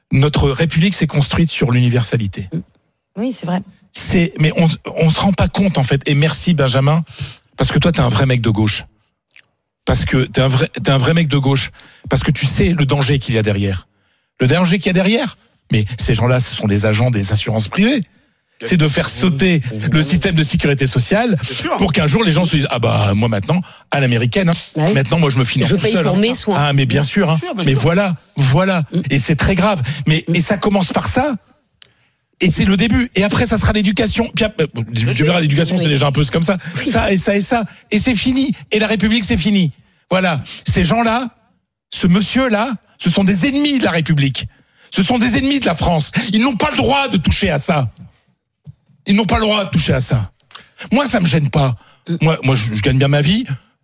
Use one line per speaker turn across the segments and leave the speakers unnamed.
notre République s'est construite sur l'universalité.
Oui, c'est vrai.
Mais on se rend pas compte, en fait. Et merci, Benjamin, parce que toi, t'es un vrai mec de gauche. Parce que t'es un vrai mec de gauche. Parce que tu sais le danger qu'il y a derrière. Le danger qu'il y a derrière. Mais ces gens-là, ce sont des agents des assurances privées. C'est de faire sauter le système de sécurité sociale pour qu'un jour les gens se disent moi maintenant à l'américaine maintenant moi je me finance tout seul.
Je paye pour mes soins.
Mais bien sûr. Mais voilà. Et c'est très grave. Et ça commence par ça. Et c'est le début. Et après ça sera l'éducation. Puis je verrai l'éducation c'est déjà un peu comme ça. Ça et ça et ça. Et c'est fini. Et la République c'est fini. Voilà. Ces gens-là, ce monsieur-là, ce sont des ennemis de la République. Ce sont des ennemis de la France. Ils n'ont pas le droit de toucher à ça. Ils n'ont pas le droit de toucher à ça. Moi, ça me gêne pas. Moi, je gagne bien ma vie.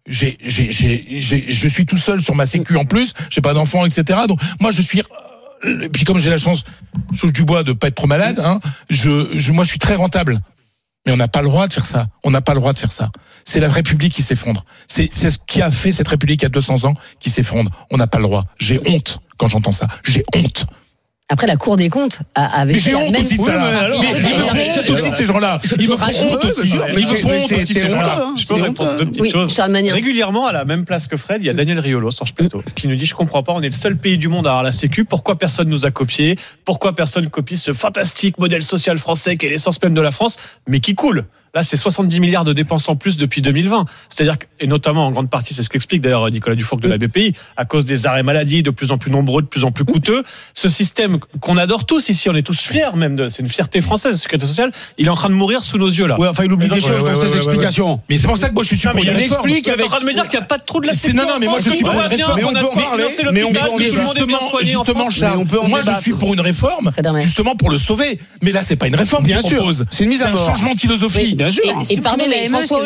Je suis tout seul sur ma sécu en plus. J'ai pas d'enfants, etc. Donc, moi, je suis. Et puis, comme j'ai la chance, je touche du bois, de pas être trop malade. Moi, je suis très rentable. Mais on n'a pas le droit de faire ça. On n'a pas le droit de faire ça. C'est la République qui s'effondre. C'est ce qui a fait cette République il y a 200 ans qui s'effondre. On n'a pas le droit. J'ai honte quand j'entends ça. J'ai honte.
Après, la Cour des comptes avait
fait la même... Mais j'ai honte aussi de ça. Mais aussi ces gens-là. Ils me font honte aussi. Ils me font honte aussi ces gens-là.
Je peux répondre deux petites choses. Régulièrement, à la même place que Fred, il y a Daniel Riolo sur ce plateau qui nous dit « Je comprends pas, on est le seul pays du monde à avoir la Sécu. Pourquoi personne nous a copié ? Pourquoi personne copie ce fantastique modèle social français qui est l'essence même de la France, mais qui coule ?» Là, c'est 70 milliards de dépenses en plus depuis 2020. C'est-à-dire, et notamment en grande partie, c'est ce qu'explique d'ailleurs Nicolas Dufourcq de la BPI, à cause des arrêts maladie de plus en plus nombreux, de plus en plus coûteux. Ce système qu'on adore tous ici, on est tous fiers même, c'est une fierté française, la sécurité sociale, il est en train de mourir sous nos yeux là.
Ouais, enfin, il oublie des choses dans ses explications.
Mais c'est pour ça que moi je suis pour une réforme.
Il est en train de me dire qu'il n'y a pas de trou de la sécurité.
Non, mais moi je suis pour une réforme. Justement, Charles, moi je suis pour une réforme, justement pour le sauver. Mais là, c'est pas une réforme qu'il propose.
C'est une mise à mort.
C'est un changement de philosophie.
Bien sûr.
Et pardon, mais François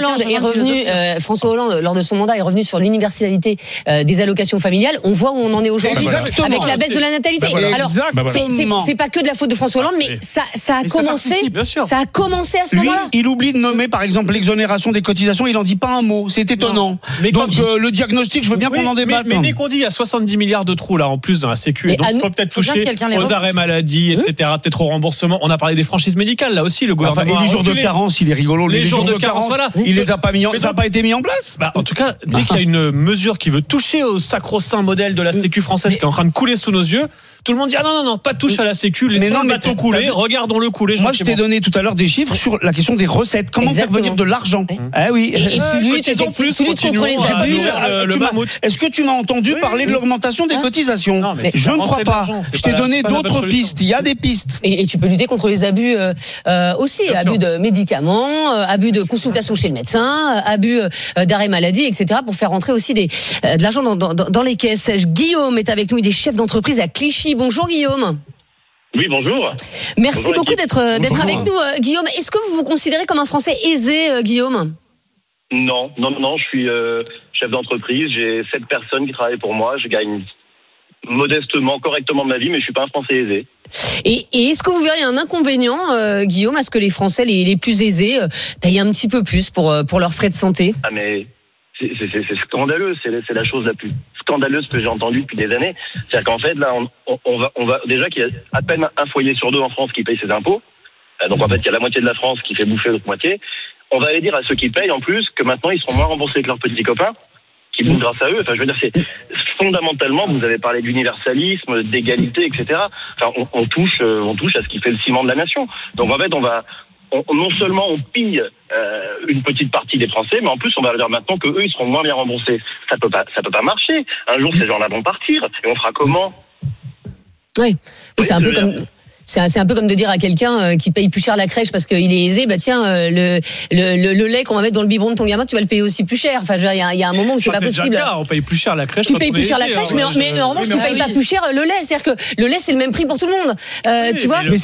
Hollande, lors de son mandat, est revenu sur l'universalité des allocations familiales. On voit où on en est aujourd'hui avec la baisse de la natalité. Alors, c'est pas que de la faute de François Hollande, mais ça a commencé. Ça a commencé à ce moment-là.
Il oublie de nommer, par exemple, l'exonération des cotisations. Il en dit pas un mot. C'est étonnant. Donc le diagnostic, je veux bien qu'on en débatte.
Mais dès qu'on dit il y a 70 milliards de trous là en plus dans la Sécu, et donc il faut peut-être toucher aux arrêts maladie, etc. Peut-être au remboursement. On a parlé des franchises médicales là aussi. Le gouvernement.
Et les jours de carence, il est rigolo. Les jours de carence, voilà. Il les a pas mis, ça n'a pas été mis en place.
En tout cas, dès qu'il y a une mesure qui veut toucher au sacro-saint modèle de la Sécu française qui est en train de couler sous nos yeux, tout le monde dit non, pas de touche à la Sécu, laissons le bateau couler, regardons-le couler.
Moi, je t'ai donné tout à l'heure des chiffres sur la question des recettes. Comment faire venir de l'argent?
Oui. Et tu luttes contre les abus.
Est-ce que tu m'as entendu parler de l'augmentation des cotisations? Je ne crois pas. Je t'ai donné d'autres pistes. Il y a des pistes.
Et tu peux lutter contre les abus aussi, abus de médicaments, abus de consultation chez le médecin, abus d'arrêt maladie, etc. pour faire rentrer aussi de l'argent dans les caisses. Guillaume est avec nous, il est chef d'entreprise à Clichy. Bonjour Guillaume.
Oui, bonjour.
Merci beaucoup d'être avec nous. Guillaume, est-ce que vous vous considérez comme un Français aisé, Guillaume ?
Non, je suis chef d'entreprise, j'ai 7 personnes qui travaillent pour moi, je gagne modestement, correctement ma vie, mais je suis pas un Français aisé.
Et est-ce que vous verriez un inconvénient, Guillaume, à ce que les Français les plus aisés payent un petit peu plus pour leurs frais de santé ?
Ah mais c'est scandaleux, c'est la chose la plus scandaleuse que j'ai entendue depuis des années. C'est-à-dire qu'en fait, là, on va déjà qu'il y a à peine un foyer sur 2 en France qui paye ses impôts. Donc en fait, il y a la moitié de la France qui fait bouffer l'autre moitié. On va aller dire à ceux qui payent en plus que maintenant ils seront moins remboursés que leurs petits copains, qui bougent grâce à eux. Enfin, je veux dire, c'est fondamentalement, vous avez parlé d'universalisme, d'égalité, etc. Enfin, on touche à ce qui fait le ciment de la nation. Donc en fait, non seulement on pille une petite partie des Français, mais en plus on va leur dire maintenant que eux ils seront moins bien remboursés. Ça peut pas marcher. Un jour ces gens-là vont partir et on fera comment ?
Oui, c'est un peu comme. C'est un peu comme de dire à quelqu'un qui paye plus cher la crèche parce qu'il est aisé, le lait qu'on va mettre dans le biberon de ton gamin, tu vas le payer aussi plus cher. Enfin, il y a un moment où c'est pas possible.
On paye plus cher la crèche.
Tu payes plus cher la crèche, mais en revanche, tu payes pas plus cher le lait. C'est-à-dire que le lait, c'est le même prix pour tout le monde. Tu vois ?
Mais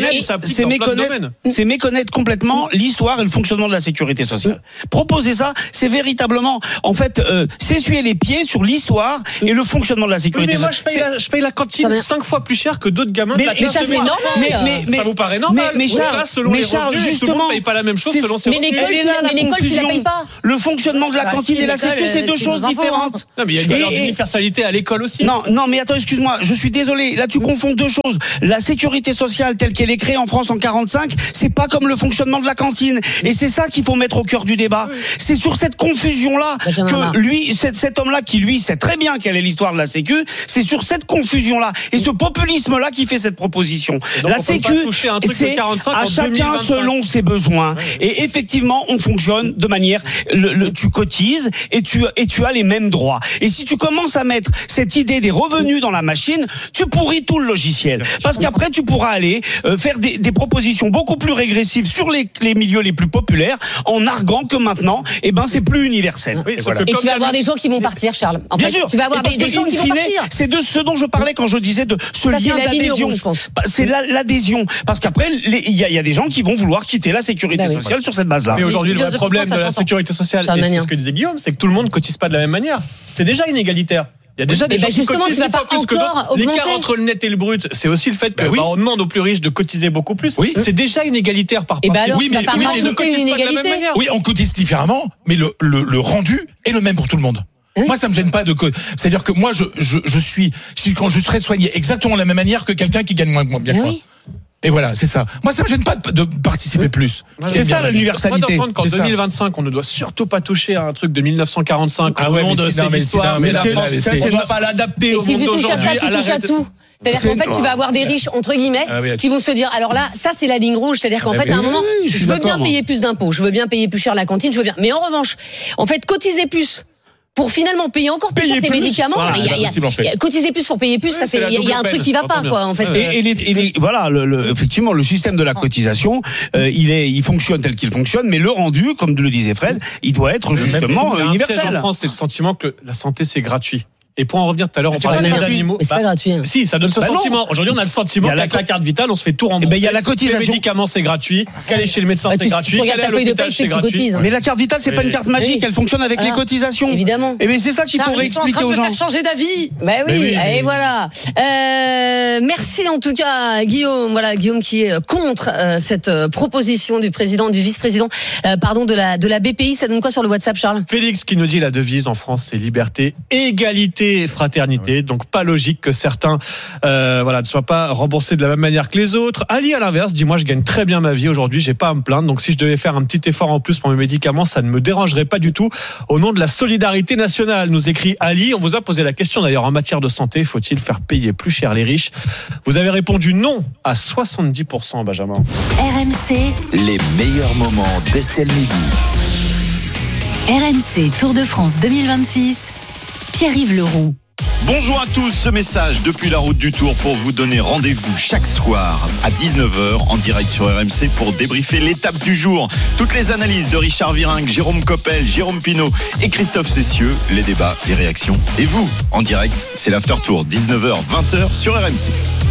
c'est méconnaître complètement l'histoire et le fonctionnement de la sécurité sociale. Proposer ça, c'est véritablement, en fait, s'essuyer les pieds sur l'histoire et le fonctionnement de la sécurité sociale.
Mais moi, je paye la cantine 5 fois plus cher que d'autres gamins.
Mais ça, c'est normal.
Mais ça vous paraît normal?
Mais Charles,
selon les revenus, justement, tout le monde ne paye pas la même chose selon ses revenus.
Mais l'école, tu la payes pas.
Le fonctionnement de la cantine et la sécu, c'est deux choses différentes.
Non, mais il y a une valeur d'universalité à l'école aussi.
Non, mais attends, excuse-moi, je suis désolé. Là, tu confonds deux choses. La sécurité sociale telle qu'elle est créée en France en 45, c'est pas comme le fonctionnement de la cantine. Et c'est ça qu'il faut mettre au cœur du débat. C'est sur cette confusion-là que lui, cet homme-là, qui lui sait très bien quelle est l'histoire de la sécu, c'est sur cette confusion-là et ce populisme-là qui fait cette proposition. La sécu, c'est à chacun selon ses besoins. Et effectivement, on fonctionne de manière, tu cotises et tu as les mêmes droits. Et si tu commences à mettre cette idée des revenus dans la machine, tu pourris tout le logiciel. Parce qu'après, tu pourras aller faire des propositions beaucoup plus régressives sur les milieux les plus populaires en arguant que maintenant, c'est plus universel.
Oui, et tu vas avoir des gens qui vont partir, Charles.
Bien sûr.
Tu vas avoir des gens qui vont partir.
C'est de ce dont je parlais quand je disais de ce lien d'adhésion. C'est l'adhésion. Parce qu'après, il y a des gens qui vont vouloir quitter la sécurité sociale sur cette base-là.
Mais aujourd'hui, le vrai problème de la sécurité sociale, et c'est ce que disait Guillaume, c'est que tout le monde ne cotise pas de la même manière. C'est déjà inégalitaire. Il y a déjà des gens qui cotisent 10 fois plus que d'autres. L'écart entre le net et le brut, c'est aussi le fait que on demande aux plus riches de cotiser beaucoup plus. Oui. C'est déjà inégalitaire par principe.
Oui, mais on ne cotise pas de la même manière.
Oui, on cotise différemment, mais le rendu est le même pour tout le monde. Moi, ça me gêne pas c'est-à-dire que moi, quand je serais soigné exactement de la même manière que quelqu'un qui gagne moins bien que moi. Et voilà, c'est ça. Moi, ça me gêne pas de participer plus.
C'est ça l'universalité.
Moi, d'apprendre qu'en 2025, on ne doit surtout pas toucher à un truc de 1945.
Ah ouais, c'est l'histoire.
Mais on ne doit pas l'adapter au monde d'aujourd'hui.
C'est-à-dire qu'en fait, tu vas avoir des riches, entre guillemets, qui vont se dire, alors là, ça, c'est la ligne rouge. C'est-à-dire qu'en fait, à un moment, je veux bien payer plus d'impôts, je veux bien payer plus cher la cantine, je veux bien. Mais en revanche, en fait, cotiser plus pour finalement payer encore plus cher tes médicaments. Cotiser plus pour payer plus, il y a un truc qui va pas, quoi, en fait.
Voilà, effectivement, le système de la cotisation, il fonctionne tel qu'il fonctionne, mais le rendu, comme le disait Fred, il doit être justement universel.
En France, c'est le sentiment que la santé, c'est gratuit. Et pour en revenir tout à l'heure, on parlait des animaux.
Mais c'est pas gratuit.
Si, ça donne ce sentiment. Aujourd'hui, on a le sentiment qu'avec la carte vitale, on se fait tout rembourser.
Il y a la cotisation.
Les médicaments, c'est gratuit. Qu'aller chez le médecin, c'est gratuit. Qu'aller à l'hôpital, c'est gratuit.
Mais la carte vitale, c'est pas une carte magique. Elle fonctionne avec les cotisations.
Évidemment.
Et bien, c'est ça qu'il faudrait expliquer aux gens.
Faire changer d'avis. Bah oui. Et voilà. Merci en tout cas, Guillaume. Voilà, Guillaume qui est contre cette proposition du vice-président, de la BPI. Ça donne quoi sur le WhatsApp, Charles?
Félix qui nous dit la devise en France, c'est liberté, égalité, fraternité. Donc pas logique que certains ne soient pas remboursés de la même manière que les autres. Ali à l'inverse dit moi je gagne très bien ma vie aujourd'hui, j'ai pas à me plaindre, donc si je devais faire un petit effort en plus pour mes médicaments, ça ne me dérangerait pas du tout. Au nom de la solidarité nationale, nous écrit Ali. On vous a posé la question d'ailleurs en matière de santé, faut-il faire payer plus cher les riches? Vous avez répondu non à 70%, Benjamin.
RMC,
les meilleurs moments d'Estelle Midi.
RMC Tour de France 2026, Pierre-Yves Leroux.
Bonjour à tous, ce message depuis la route du Tour pour vous donner rendez-vous chaque soir à 19h en direct sur RMC pour débriefer l'étape du jour. Toutes les analyses de Richard Virenque, Jérôme Coppel, Jérôme Pinault et Christophe Cessieux, les débats, les réactions. Et vous, en direct, c'est l'After Tour, 19h, 20h sur RMC.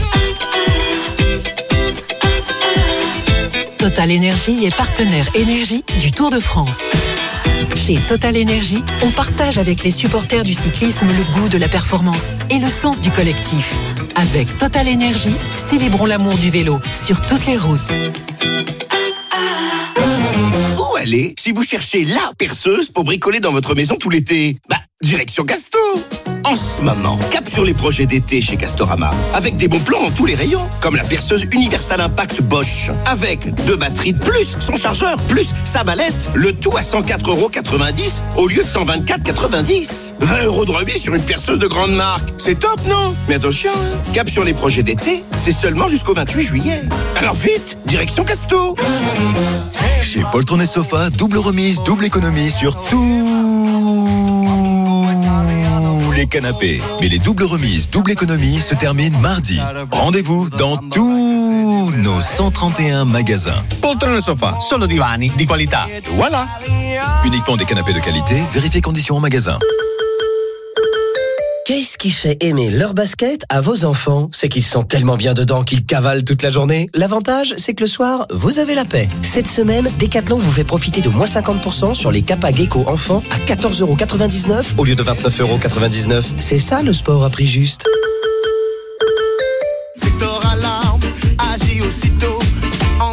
Total Énergie est partenaire énergie du Tour de France. Chez Total Énergie, on partage avec les supporters du cyclisme le goût de la performance et le sens du collectif. Avec Total Énergie, célébrons l'amour du vélo sur toutes les routes.
Où aller si vous cherchez la perceuse pour bricoler dans votre maison tout l'été? Direction Casto. En ce moment, cap sur les projets d'été chez Castorama, avec des bons plans dans tous les rayons, comme la perceuse Universal Impact Bosch, avec 2 batteries de plus son chargeur, plus sa mallette, le tout à 104,90€ au lieu de 124,90€. 20€ de remise sur une perceuse de grande marque. C'est top, non? Mais attention, cap sur les projets d'été, c'est seulement jusqu'au 28 juillet. Alors vite, direction Casto.
Chez Poltron et Sofa, double remise, double économie sur les canapés. Mais les doubles remises, double économie se terminent mardi. Rendez-vous dans tous nos 131 magasins.
Poltron et Sofa,
solo divani di qualità.
Voilà. Uniquement des canapés de qualité, vérifiez conditions en magasin.
Qu'est-ce qui fait aimer leur basket à vos enfants? C'est qu'ils sont tellement bien dedans qu'ils cavalent toute la journée. L'avantage, c'est que le soir, vous avez la paix. Cette semaine, Decathlon vous fait profiter de moins 50% sur les Kappa Gecko enfants à 14,99€ au lieu de 29,99€. C'est ça le sport à prix juste.
Secteur alarme,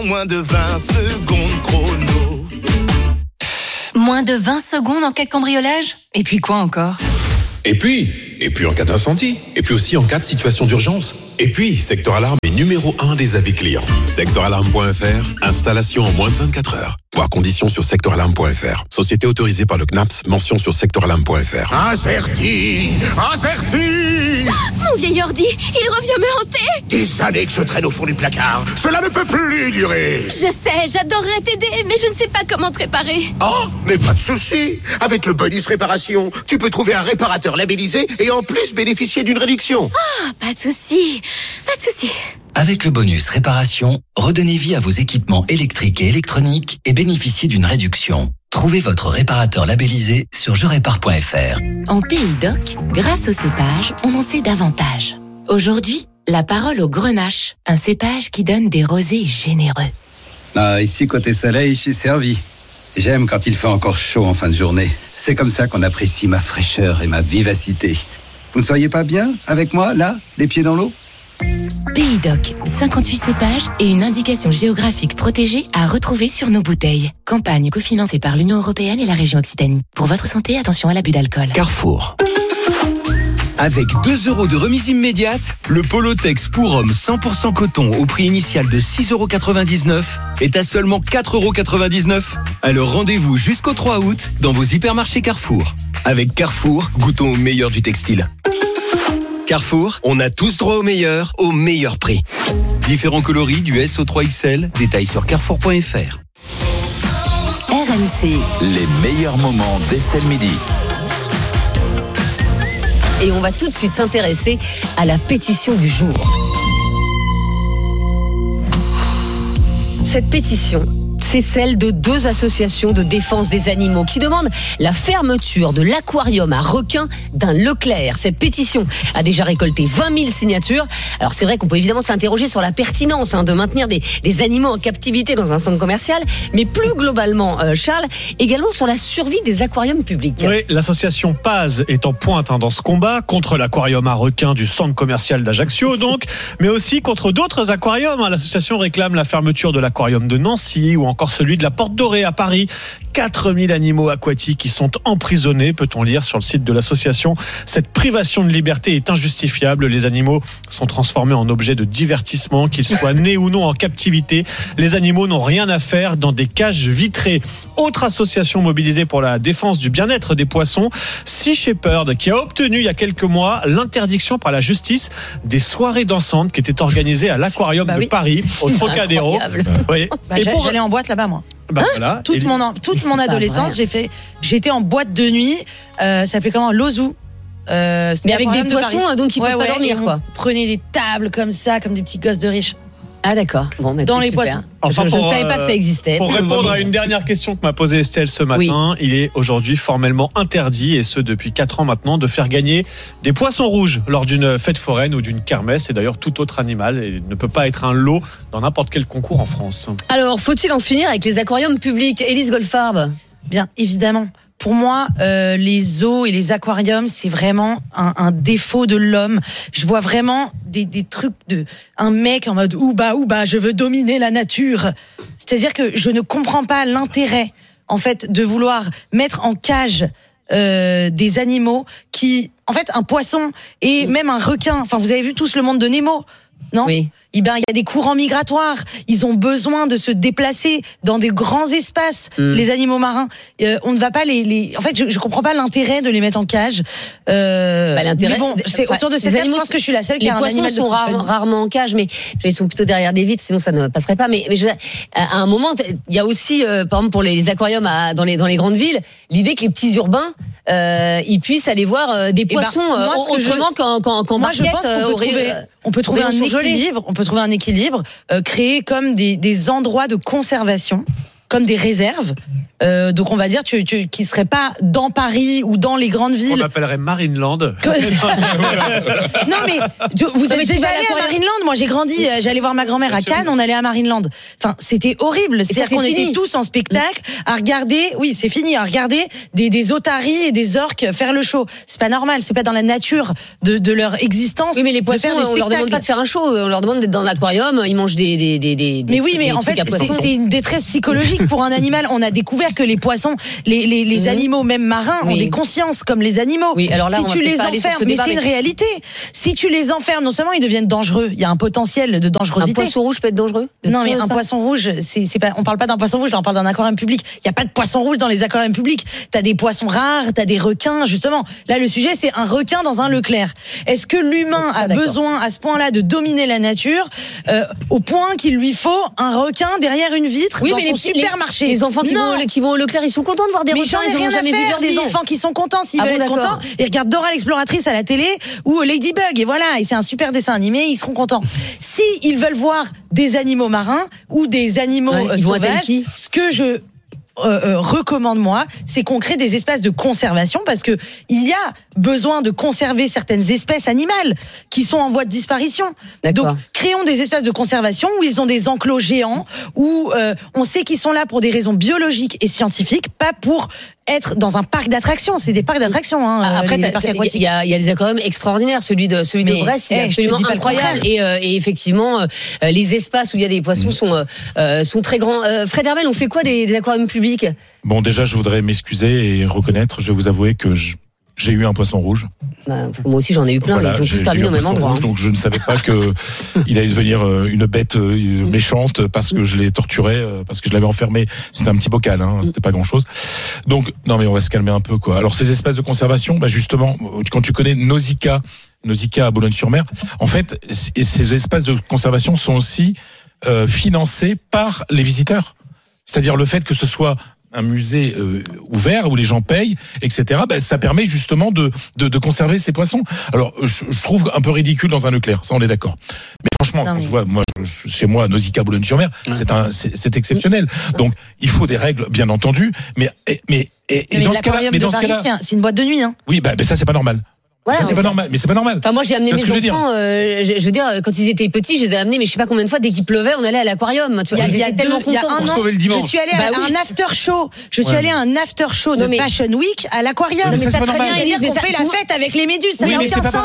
moins de 20 secondes chrono.
Moins de 20 secondes en cas de cambriolage ? Et puis quoi encore ?
Et puis en cas d'incendie. Et puis aussi en cas de situation d'urgence. Et puis, Secteur Alarme est numéro 1 des avis clients. Secteuralarme.fr, installation en moins de 24 heures. Voir conditions sur secteuralarme.fr. Société autorisée par le CNAPS, mention sur secteuralarme.fr.
Incerti.
Mon vieil ordi, il revient me hanter.
Des années que je traîne au fond du placard. Cela ne peut plus durer.
Je sais, j'adorerais t'aider, mais je ne sais pas comment te réparer.
Oh, mais pas de souci. Avec le bonus réparation, tu peux trouver un réparateur labellisé et en plus bénéficier d'une réduction.
Ah, pas de souci.
Avec le bonus réparation, redonnez vie à vos équipements électriques et électroniques et bénéficiez d'une réduction. Trouvez votre réparateur labellisé sur jerépare.fr.
En Pays d'Oc, grâce au cépage, on en sait davantage. Aujourd'hui, la parole au grenache, un cépage qui donne des rosés généreux.
Ici, côté soleil, je suis servi. J'aime quand il fait encore chaud en fin de journée. C'est comme ça qu'on apprécie ma fraîcheur et ma vivacité. Vous ne seriez pas bien avec moi, là, les pieds dans l'eau ?
Pays d'Oc, 58 cépages et une indication géographique protégée à retrouver sur nos bouteilles. Campagne cofinancée par l'Union européenne et la région Occitanie. Pour votre santé, attention à l'abus d'alcool.
Carrefour. Avec 2 € de remise immédiate, le Polotex pour homme 100% coton au prix initial de 6,99 € est à seulement 4,99 €. Alors rendez-vous jusqu'au 3 août dans vos hypermarchés Carrefour. Avec Carrefour, goûtons au meilleur du textile. Carrefour, on a tous droit au meilleur prix. Différents coloris du S au 3XL, détails sur carrefour.fr.
RMC.
Les meilleurs moments d'Estelle Midi.
Et on va tout de suite s'intéresser à la pétition du jour. Cette pétition, c'est celle de 2 associations de défense des animaux qui demandent la fermeture de l'aquarium à requins d'un Leclerc. Cette pétition a déjà récolté 20 000 signatures. Alors c'est vrai qu'on peut évidemment s'interroger sur la pertinence de maintenir des animaux en captivité dans un centre commercial, mais plus globalement, Charles, également sur la survie des aquariums publics.
Oui, l'association Paz est en pointe dans ce combat contre l'aquarium à requins du centre commercial d'Ajaccio, donc, mais aussi contre d'autres aquariums. L'association réclame la fermeture de l'aquarium de Nancy ou encore celui de la Porte Dorée à Paris. 4000 animaux aquatiques qui sont emprisonnés, peut-on lire sur le site de l'association. Cette privation de liberté est injustifiable. Les animaux sont transformés en objets de divertissement, qu'ils soient nés ou non en captivité. Les animaux n'ont rien à faire dans des cages vitrées. Autre association mobilisée pour la défense du bien-être des poissons, Sea Shepherd, qui a obtenu il y a quelques mois l'interdiction par la justice des soirées dansantes qui étaient organisées à l'aquarium de Paris, au Trocadéro.
Oui.
J'allais en boîte là-bas, moi.
Voilà.
Toute mon adolescence, j'étais en boîte de nuit. Ça s'appelait comment ? L'Ozou.
Mais avec des poissons, donc ils peuvent pas dormir, quoi.
Prenez des tables comme ça, comme des petits gosses de riches.
Ah d'accord. Bon,
dans les poissons.
Enfin, je ne savais pas que ça existait.
Pour répondre à une dernière question que m'a posée Estelle ce matin, il est aujourd'hui formellement interdit, et ce depuis 4 ans maintenant, de faire gagner des poissons rouges lors d'une fête foraine ou d'une kermesse. Et d'ailleurs, tout autre animal ne peut pas être un lot dans n'importe quel concours en France.
Alors, faut-il en finir avec les aquariums publics ? Élise Goldfarb ?
Bien, évidemment. Pour moi, les zoos et les aquariums, c'est vraiment un défaut de l'homme. Je vois vraiment des trucs de un mec en mode ouba, je veux dominer la nature. C'est-à-dire que je ne comprends pas l'intérêt, en fait, de vouloir mettre en cage des animaux qui, en fait, un poisson et même un requin. Enfin, vous avez vu tous le monde de Nemo, non ? Oui. Eh bien, il y a des courants migratoires. Ils ont besoin de se déplacer dans des grands espaces, les animaux marins. On ne va pas En fait, je comprends pas l'intérêt de les mettre en cage.
L'intérêt,
mais bon, c'est autour de ces animaux. Je pense que je suis la seule qui a un animal.
Les poissons sont rarement en cage, mais ils sont plutôt derrière des vitres, sinon ça ne passerait pas. Mais à un moment, il y a aussi, par exemple, pour les aquariums dans les grandes villes, l'idée que les petits urbains ils puissent aller voir des poissons autrement qu'en market.
Moi, je pense on peut trouver un équilibre. On peut trouver un équilibre, créer comme des endroits de conservation. comme des réserves. Donc on va dire qui seraient pas dans Paris ou dans les grandes villes.
On l'appellerait Marineland.
Non mais vous êtes déjà allé à Marineland? Moi j'ai grandi, j'allais voir ma grand-mère à Cannes, on allait à Marineland. Enfin c'était horrible. C'est-à-dire qu'on était tous en spectacle à regarder. Oui c'est fini, à regarder des otaries et des orques faire le show. C'est pas normal, c'est pas dans la nature de leur existence.
Oui mais les poissons, on leur demande pas de faire un show, on leur demande d'être dans l'aquarium, ils mangent des
mais oui mais en fait c'est une détresse psychologique pour un animal. On a découvert que les poissons, les animaux même marins ont des consciences comme les animaux.
Oui, alors là,
si tu les enfermes, mais c'est une réalité. Si tu les enfermes, non seulement ils deviennent dangereux, il y a un potentiel de dangerosité.
Un poisson rouge peut être dangereux?
Non, mais un poisson rouge, c'est pas, on parle pas d'un poisson rouge, là, on parle d'un aquarium public. Il y a pas de poisson rouge dans les aquariums publics. T'as des poissons rares, t'as des requins, justement. Là, le sujet, c'est un requin dans un Leclerc. Est-ce que l'humain a besoin à ce point-là de dominer la nature, au point qu'il lui faut un requin derrière une vitre dans son supermarché?
Les enfants qui vont au Leclerc, ils sont contents de voir des requins, ils n'ont jamais vu leur
des enfants qui sont contents, s'ils veulent être contents, ils regardent Dora l'exploratrice à la télé ou Ladybug, et voilà, et c'est un super dessin animé, ils seront contents. Si ils veulent voir des animaux marins ou des animaux sauvages, ce que je recommande moi, c'est qu'on crée des espaces de conservation parce que il y a besoin de conserver certaines espèces animales qui sont en voie de disparition. Donc créons des espaces de conservation où ils ont des enclos géants, où on sait qu'ils sont là pour des raisons biologiques et scientifiques, pas pour être dans un parc d'attractions. C'est des parcs d'attractions.
Après, il y a des aquariums extraordinaires. Celui de Brest, c'est absolument incroyable. Et effectivement, les espaces où il y a des poissons sont très grands. Fred Hermel, on fait quoi des aquariums publics?
Bon, déjà, je voudrais m'excuser et reconnaître. Je vais vous avouer que j'ai eu un poisson rouge.
Moi aussi, j'en ai eu plein. Voilà, ils ont tous terminé au même endroit.
Rouge, donc je ne savais pas que il allait devenir une bête méchante parce que je l'ai torturé, parce que je l'avais enfermé. C'était un petit bocal, c'était pas grand-chose. Donc non, mais on va se calmer un peu, quoi. Alors ces espaces de conservation, justement, quand tu connais Nausicaa à Boulogne-sur-Mer, en fait, ces espaces de conservation sont aussi financés par les visiteurs. C'est-à-dire le fait que ce soit un musée ouvert où les gens payent, etc. Ça permet justement de conserver ces poissons. Alors, je trouve un peu ridicule dans un Leclerc, ça on est d'accord. Mais franchement, quand je vois, chez moi, Nausicaa, Boulogne-sur-Mer, c'est exceptionnel. Donc, il faut des règles, bien entendu. Mais dans ce cas-là,
c'est une boîte de nuit.
Oui, ça c'est pas normal.
Voilà,
c'est pas normal, mais c'est pas normal.
Enfin, moi, j'ai amené mes enfants. Je veux dire, quand ils étaient petits, je les ai amenés, mais je sais pas combien de fois, dès qu'il pleuvait, on allait à l'aquarium. Tu vois,
il y a un an, je suis allée à un after show. Je suis allée à un after show de Fashion Week à l'aquarium.
Mais ça, très bien,
Élise, on fait la fête avec les méduses. Ça n'a aucun sens.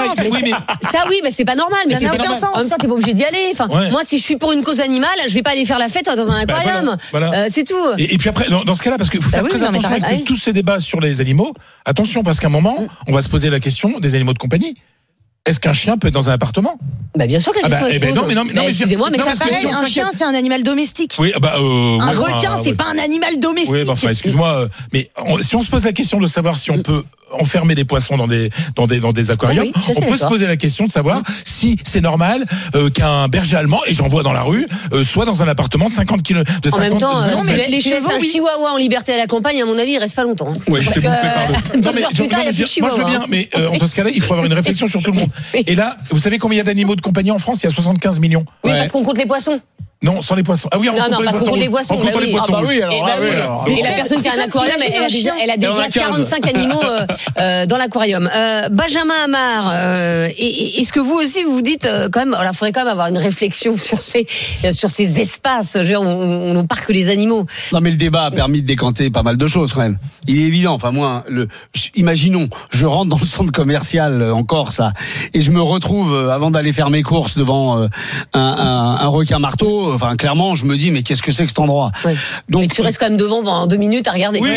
Ça, oui, mais c'est pas normal. Mais
ça n'a aucun sens.
En même temps, t'es pas obligé d'y aller. Enfin, moi, si je suis pour une cause animale, je vais pas aller faire la fête dans un aquarium. C'est tout.
Et puis après, dans ce cas-là, parce qu'il faut faire très attention avec tous ces débats sur les animaux. Attention, parce qu'à un moment, on va se poser la question des animaux de compagnie. Est-ce qu'un chien peut être dans un appartement?
Bien sûr que la question est posée.
Non,
excusez-moi, mais
c'est pareil. Un chien, c'est un animal domestique.
Oui,
un requin, c'est pas un animal domestique.
Oui, excuse-moi, mais si on se pose la question de savoir si on peut enfermer des poissons dans des aquariums, on peut se poser la question de savoir si c'est normal qu'un berger allemand, et j'en vois dans la rue, soit dans un appartement de 50 km.
En même temps, mais les chevaux, un chihuahua en liberté à la campagne, à mon avis, il reste pas longtemps.
Oui, c'est bouffé par 2 heures plus tard, il n'y a plus de chihuahua. Moi, je veux bien, mais dans ce cas-là, il faut avoir une réflexion sur tout le monde. Et là, vous savez combien il y a d'animaux de compagnie en France? Il y a 75 millions.
Oui, parce qu'on compte les poissons.
Non, sans les poissons. Ah oui, on
compte les poissons.
Et
la personne qui a un aquarium, elle a déjà 45 animaux dans l'aquarium. Benjamin Amar, est-ce que vous aussi vous dites quand même, il faudrait quand même avoir une réflexion sur ces espaces, on ne parque les animaux.
Non, mais le débat a permis de décanter pas mal de choses quand même. Il est évident. Enfin moi, imaginons, je rentre dans le centre commercial en Corse là, et je me retrouve avant d'aller faire mes courses devant un requin marteau. Enfin, clairement, je me dis, mais qu'est-ce que c'est que cet endroit?
Donc, mais tu restes quand même devant pendant 2 minutes à regarder.
Oui,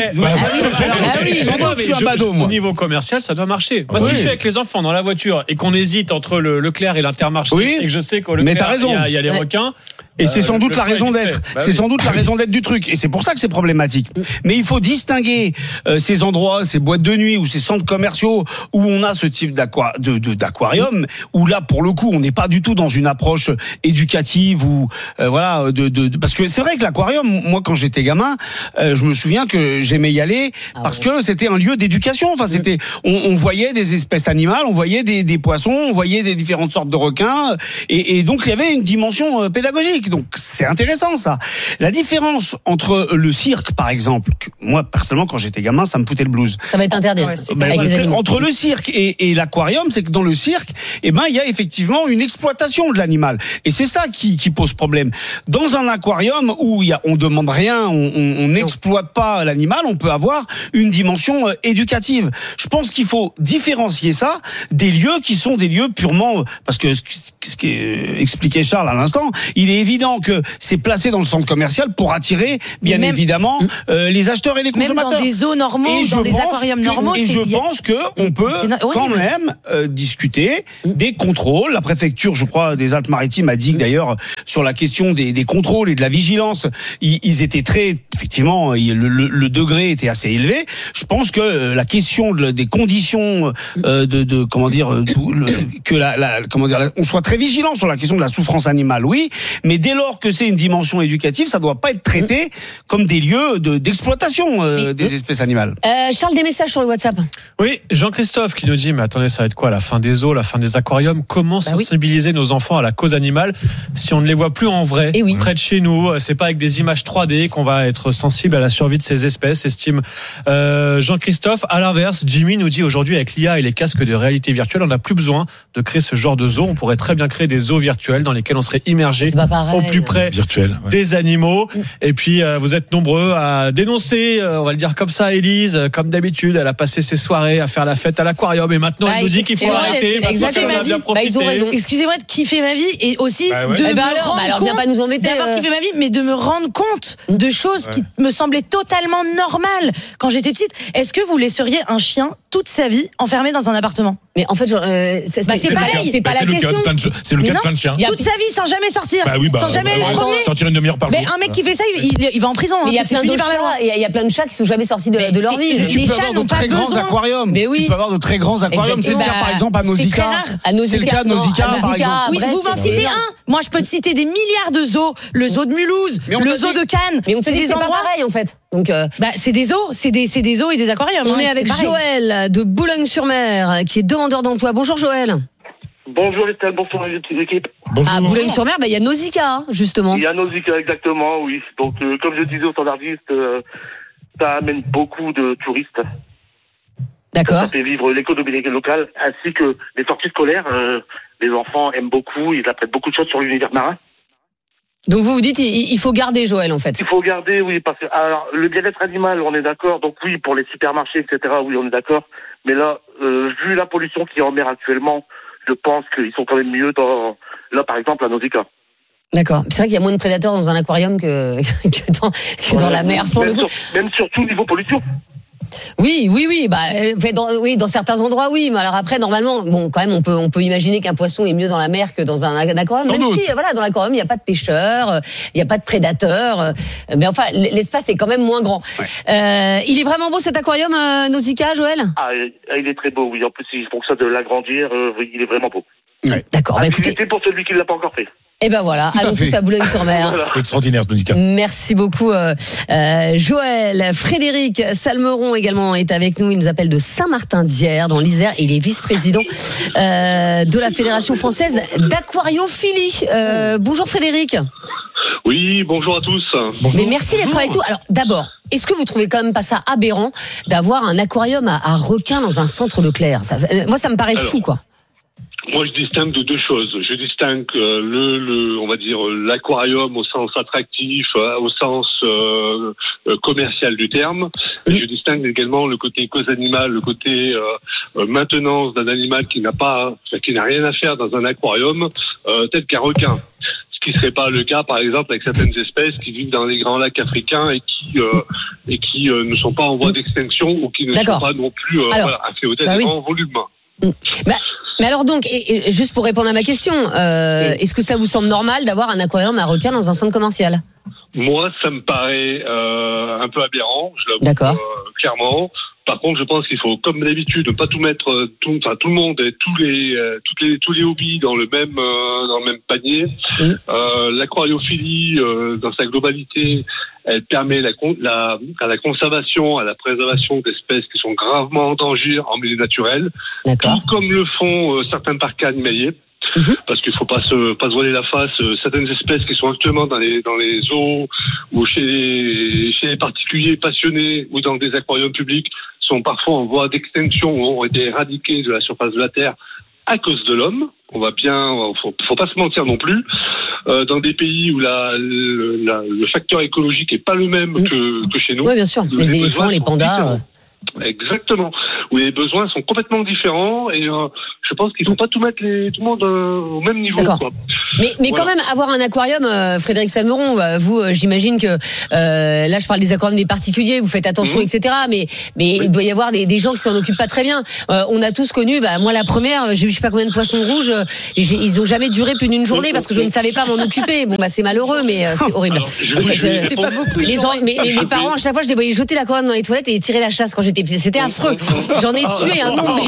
au niveau commercial, ça doit marcher. Moi, si je suis avec les enfants dans la voiture et qu'on hésite entre le Leclerc et l'Intermarché, et que je sais qu'au Leclerc, il y a les requins.
Et c'est sans doute la raison d'être. C'est sans doute la raison d'être du truc. Et c'est pour ça que c'est problématique. Mais il faut distinguer ces endroits, ces boîtes de nuit ou ces centres commerciaux où on a ce type d'aquarium, où là, pour le coup, on n'est pas du tout dans une approche éducative ou voilà, parce que c'est vrai que l'aquarium, moi quand j'étais gamin, je me souviens que j'aimais y aller parce que c'était un lieu d'éducation. Enfin, c'était, on voyait des espèces animales, on voyait des poissons, on voyait des différentes sortes de requins, et donc il y avait une dimension pédagogique. Donc c'est intéressant ça. La différence entre le cirque, par exemple, moi personnellement quand j'étais gamin, ça me foutait le blues.
Ça va être interdit.
Entre le cirque et l'aquarium, c'est que dans le cirque, il y a effectivement une exploitation de l'animal, et c'est ça qui pose problème. Dans un aquarium où on demande rien, on n'exploite pas l'animal, on peut avoir une dimension éducative. Je pense qu'il faut différencier ça des lieux qui sont des lieux purement, parce que ce qu'expliquait Charles à l'instant, il est évident que c'est placé dans le centre commercial pour attirer, bien évidemment, les acheteurs et les consommateurs.
Même dans des zoos normaux, dans des aquariums normaux.
Et je pense qu'on peut quand même discuter des contrôles. La préfecture, je crois, des Alpes-Maritimes a dit que d'ailleurs, sur la question des contrôles et de la vigilance, ils étaient effectivement, le degré était assez élevé. Je pense que la question des conditions on soit très vigilant sur la question de la souffrance animale, oui, mais dès lors que c'est une dimension éducative, ça doit pas être traité comme des lieux d'exploitation des espèces animales.
Charles, des messages sur le WhatsApp.
Oui, Jean-Christophe qui nous dit, mais attendez, ça va être quoi, la fin des zoos, la fin des aquariums? Comment sensibiliser nos enfants à la cause animale si on ne les voit plus en vrai, près de chez nous? C'est pas avec des images 3D qu'on va être sensible à la survie de ces espèces, estime Jean-Christophe. À l'inverse, Jimmy nous dit, aujourd'hui avec l'IA et les casques de réalité virtuelle, on n'a plus besoin de créer ce genre de zoo. On pourrait très bien créer des zoos virtuels dans lesquels on serait immergé au plus près des animaux. Et puis vous êtes nombreux à dénoncer, on va le dire comme ça, Élise, comme d'habitude, elle a passé ses soirées à faire la fête à l'aquarium, et maintenant elle nous dit qu'il faut arrêter parce qu'on a bien profité.
Ils ont raison. Excusez-moi de kiffer ma vie, et aussi de me rendre compte,
pas nous embêter,
d'avoir kiffé ma vie, mais de me rendre compte de choses qui me semblaient totalement normales quand j'étais petite. Est-ce que vous laisseriez un chien toute sa vie enfermé dans un appartement?
Mais en fait, c'est pareil. C'est pas la question.
C'est le cas de plein de chiens.
Toute sa vie, sans jamais sortir, sans jamais aller se promener.
Sortir une demi-heure par jour.
Mais un mec qui fait ça, il va en prison.
Il y a plein de chats. Il y a plein de chats qui sont jamais sortis de leur vie.
Les chats n'ont pas besoin. Mais oui. Tu peux avoir de très grands aquariums. C'est le cas, par exemple, à Nausicaa. C'est le cas de Nausicaa, par exemple.
Oui, vous m'en citez un. Moi, je peux te citer des milliards de zoos. Le zoo de Mulhouse, le zoo de Cannes.
Mais on fait des endroits pareils, en fait. Donc,
c'est des zoos, c'est des zoos et des aquariums.
On est avec Joël de Boulogne-sur-Mer, qui est demandeur d'emploi. Bonjour Joël.
Bonjour Estelle, bonjour l'équipe.
À Boulogne-sur-Mer, il y a Nausicaa, justement.
Il y a Nausicaa, exactement, oui. Donc, comme je disais aux standardistes, ça amène beaucoup de touristes.
D'accord.
Ça fait vivre l'économie locale, ainsi que les sorties scolaires. Les enfants aiment beaucoup, ils apprennent beaucoup de choses sur l'univers marin.
Donc vous dites il faut garder, Joël, en fait.
Il faut garder, oui, parce que alors, le bien-être animal, on est d'accord. Donc oui, pour les supermarchés, etc., oui, on est d'accord. Mais là, vu la pollution qui est en mer actuellement, je pense qu'ils sont quand même mieux là, par exemple, à Nausicaa.
D'accord. C'est vrai qu'il y a moins de prédateurs dans un aquarium que dans la mer, pour le coup.
Même surtout niveau pollution.
Oui. Dans certains endroits, oui. Mais alors après, normalement, quand même, on peut imaginer qu'un poisson est mieux dans la mer que dans un aquarium. Même si, dans l'aquarium, il n'y a pas de pêcheurs, il n'y a pas de prédateurs. Mais enfin, l'espace est quand même moins grand. Ouais. Il est vraiment beau cet aquarium, Nausicaa, Joël?
Il est très beau, oui. En plus, il faut que ça de l'agrandir. Oui, il est vraiment beau.
Ouais. D'accord.
Écoutez, pour celui qui ne l'a pas encore fait.
Et ben voilà, allons tous à Boulogne-sur-Mer.
Voilà. C'est extraordinaire, ce Nausicaa.
Merci beaucoup, Joël. Frédéric Salmeron également est avec nous. Il nous appelle de Saint-Martin-d'Hyères, dans l'Isère. Il est vice-président de la Fédération française d'aquariophilie. Bonjour Frédéric.
Oui, bonjour à tous.
Bonjour. Mais merci d'être avec nous. Alors d'abord, est-ce que vous trouvez quand même pas ça aberrant d'avoir un aquarium à requins dans un centre Leclerc? Moi, ça me paraît fou, quoi.
Moi, je distingue de deux choses. Je distingue on va dire, l'aquarium au sens attractif, au sens commercial du terme. Et je distingue également le côté cause animale, le côté maintenance d'un animal qui n'a rien à faire dans un aquarium, tel qu'un requin. Ce qui serait pas le cas, par exemple, avec certaines espèces qui vivent dans les grands lacs africains et qui ne sont pas en voie d'extinction ou qui ne sont pas non plus assez hautes en volume.
Mais alors donc, et juste pour répondre à ma question, est-ce que ça vous semble normal d'avoir un aquarium à requins dans un centre commercial?
Moi, ça me paraît un peu aberrant, je l'avoue clairement. Par contre, je pense qu'il faut, comme d'habitude, ne pas tout mettre, tout le monde et tous les hobbies dans le même panier. L'aquariophilie, dans sa globalité, elle permet à la conservation, à la préservation d'espèces qui sont gravement en danger en milieu naturel. Tout comme le font certains parcs animaliers. Parce qu'il faut pas se voiler la face. Certaines espèces qui sont actuellement dans les zoos ou chez les particuliers passionnés ou dans des aquariums publics sont parfois en voie d'extinction ou ont été éradiqués de la surface de la Terre à cause de l'homme. Faut pas se mentir non plus. Dans des pays où le facteur écologique est pas le même que chez nous.
Oui, bien sûr. Les éléphants, les pandas.
Exactement. Où les besoins sont complètement différents et je pense qu'il ne faut pas tout mettre tout le monde au même niveau. Quoi.
Mais quand même, avoir un aquarium, Frédéric Salmeron, vous, j'imagine que là, je parle des aquariums des particuliers, vous faites attention, etc. Mais il doit y avoir des gens qui s'en occupent pas très bien. On a tous connu, moi la première, j'ai eu je sais pas combien de poissons rouges, ils ont jamais duré plus d'une journée parce que je ne savais pas m'en occuper. Bon, c'est malheureux, mais c'est horrible.
C'est pas beaucoup.
Mes parents, à chaque fois, je les voyais jeter l'aquarium dans les toilettes et tirer la chasse quand j'étais petite. C'était affreux. J'en ai tué un nombre.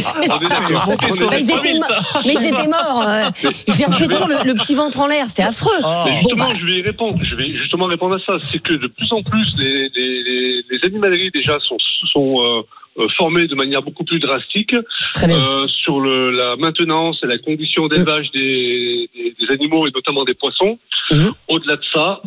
Mais ils étaient morts. J'ai repris toujours le petit ventre en l'air. C'était affreux.
Je vais justement répondre à ça. C'est que de plus en plus, les animaleries déjà sont formées de manière beaucoup plus drastique sur la maintenance et la condition d'élevage des animaux et notamment des poissons. Au-delà de ça,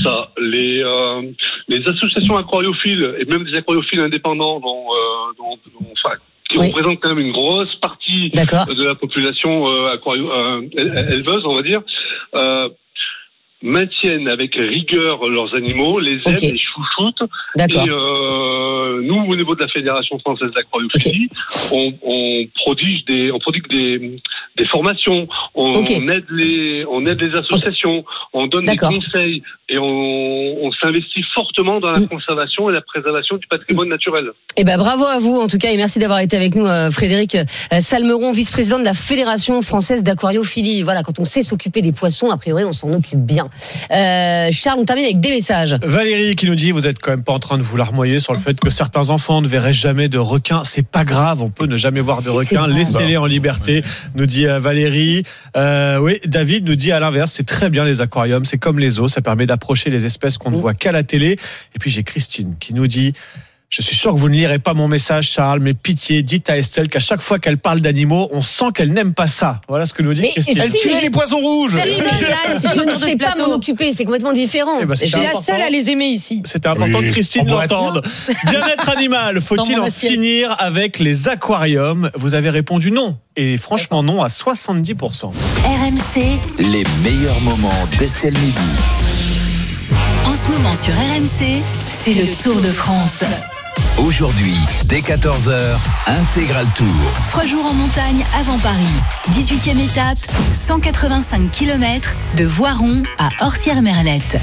les associations aquariophiles et même des aquariophiles indépendants qui représentent quand même une grosse partie de la population éleveuse, on va dire, maintiennent avec rigueur leurs animaux, les aiment, les chouchoutent. Et nous, au niveau de la Fédération française d'aquariophilie, on prodigue des formations, on aide les associations, on donne des conseils et on s'investit fortement dans la conservation et la préservation du patrimoine naturel.
Bravo à vous en tout cas et merci d'avoir été avec nous, Frédéric Salmeron, vice-président de la Fédération française d'aquariophilie. Voilà, quand on sait s'occuper des poissons, a priori on s'en occupe bien. Charles, on termine avec des messages.
Valérie qui nous dit, vous êtes quand même pas en train de vous larmoyer sur le fait que certains enfants ne verraient jamais de requins. C'est pas grave, on peut ne jamais voir de requins. Laissez-les en liberté, nous dit Valérie. Oui, David nous dit à l'inverse, c'est très bien les aquariums, c'est comme les zoos, ça permet d'approcher les espèces qu'on ne voit qu'à la télé. Et puis j'ai Christine qui nous dit, je suis sûr que vous ne lirez pas mon message, Charles, mais pitié, dites à Estelle qu'à chaque fois qu'elle parle d'animaux, on sent qu'elle n'aime pas ça. Voilà ce que nous dit Christine.
Elle tue les poissons rouges.
Je ne sais pas m'en occuper, c'est complètement différent.
Je suis la seule à les aimer ici.
C'était important que Christine l'entende. Bien-être animal, faut-il en finir avec les aquariums? Vous avez répondu non. Et franchement non à 70%.
RMC.
Les meilleurs moments d'Estelle Midi.
En ce moment sur RMC, c'est le Tour de France.
Aujourd'hui, dès 14h, Intégral Tour.
3 jours en montagne avant Paris. 18e étape, 185 km de Voiron à Orsières-Merlette.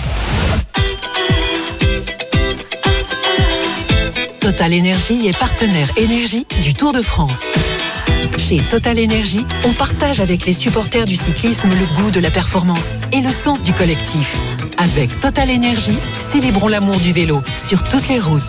Total Énergie est partenaire énergie du Tour de France. Chez Total Énergie, on partage avec les supporters du cyclisme le goût de la performance et le sens du collectif. Avec Total Énergie, célébrons l'amour du vélo sur toutes les routes.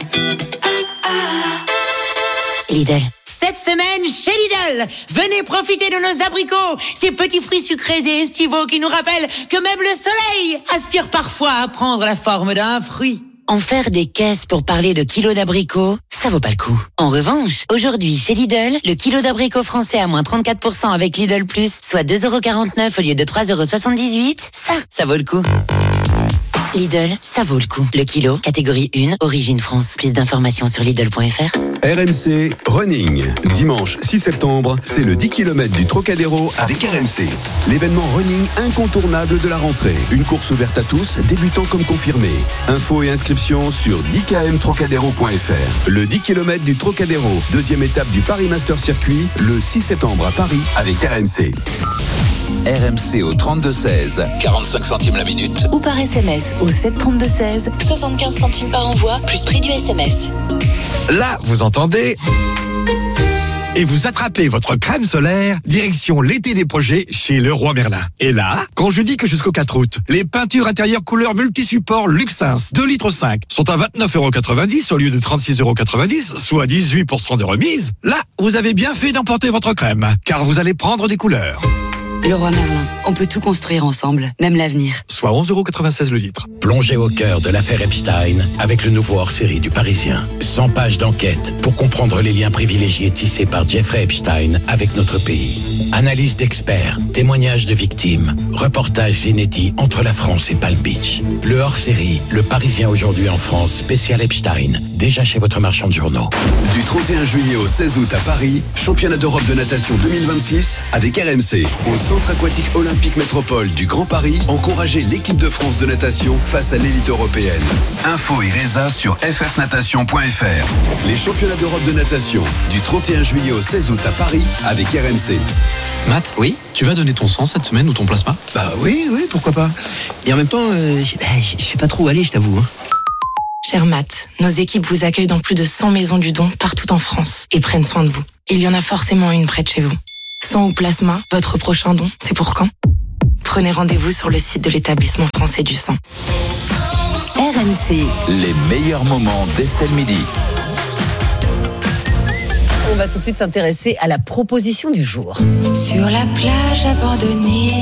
Lidl. Cette semaine, chez Lidl, venez profiter de nos abricots, ces petits fruits sucrés et estivaux qui nous rappellent que même le soleil aspire parfois à prendre la forme d'un fruit. En faire des caisses pour parler de kilos d'abricots, ça vaut pas le coup. En revanche, aujourd'hui, chez Lidl, le kilo d'abricots français à moins 34% avec Lidl Plus, soit 2,49€ au lieu de 3,78€, ça vaut le coup. Lidl, ça vaut le coup. Le kilo, catégorie 1, origine France. Plus d'informations sur Lidl.fr.
RMC Running. Dimanche 6 septembre, c'est le 10 km du Trocadéro avec RMC. L'événement running incontournable de la rentrée. Une course ouverte à tous, débutants comme confirmés. Infos et inscriptions sur 10kmtrocadéro.fr. Le 10 km du Trocadéro, deuxième étape du Paris Master Circuit, le 6 septembre à Paris avec RMC.
RMC au 32-16, 45 centimes la minute.
Ou par SMS au 732-16, 75 centimes par envoi, plus prix du SMS.
Là, vous entendez
et vous attrapez votre crème solaire, direction l'été des projets chez Leroy Merlin. Et là, quand je dis que jusqu'au 4 août, les peintures intérieures couleur multi-support Luxins 2,5 litres sont à 29,90 € au lieu de 36,90 €, soit 18% de remise, là, vous avez bien fait d'emporter votre crème, car vous allez prendre des couleurs.
Leroy Merlin, on peut tout construire ensemble, même l'avenir.
Soit 11,96 € le litre.
Plongez au cœur de l'affaire Epstein avec le nouveau hors-série du Parisien. 100 pages d'enquête pour comprendre les liens privilégiés tissés par Jeffrey Epstein avec notre pays. Analyse d'experts, témoignages de victimes, reportages inédits entre la France et Palm Beach. Le hors-série, Le Parisien aujourd'hui en France, spécial Epstein, déjà chez votre marchand de journaux.
Du 31 juillet au 16 août à Paris, championnat d'Europe de natation 2026 avec RMC. Au Centre aquatique olympique métropole du Grand Paris, encouragez l'équipe de France de natation face à l'élite européenne. Info et résa sur ffnatation.fr. Les championnats d'Europe de natation du 31 juillet au 16 août à Paris avec RMC.
Matt, oui, tu vas donner ton sang cette semaine ou ton plasma ?
Bah oui, pourquoi pas. Et en même temps, je sais pas trop où aller, je t'avoue.
Cher Matt, nos équipes vous accueillent dans plus de 100 maisons du don partout en France et prennent soin de vous. Il y en a forcément une près de chez vous. Sang ou plasma, votre prochain don, c'est pour quand ? Prenez rendez-vous sur le site de l'établissement français du sang.
RMC.
Les meilleurs moments d'Estelle Midi.
On va tout de suite s'intéresser à la proposition du jour.
Sur la plage abandonnée.